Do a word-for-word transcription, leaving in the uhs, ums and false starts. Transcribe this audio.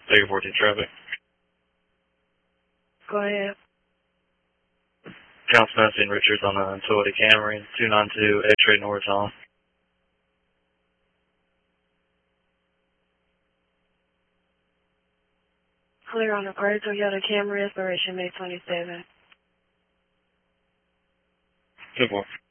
Figure fourteen traffic. Go ahead. John Smith and Richards on the Toyota Camry, two nine two X-ray north on. Clear on the gray Toyota Camry, expiration May twenty-seventh. Good one.